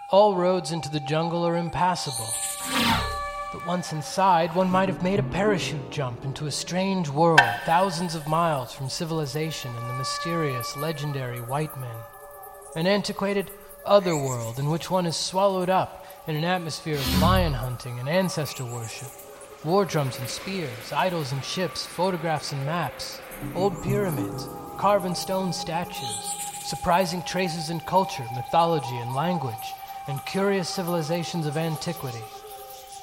All roads into the jungle are impassable. But once inside, one might have made a parachute jump into a strange world thousands of miles from civilization and the mysterious, legendary white men. An antiquated other world in which one is swallowed up in an atmosphere of lion hunting and ancestor worship. War drums and spears, idols and ships, photographs and maps, old pyramids, carven stone statues, surprising traces in culture, mythology, and language, and curious civilizations of antiquity.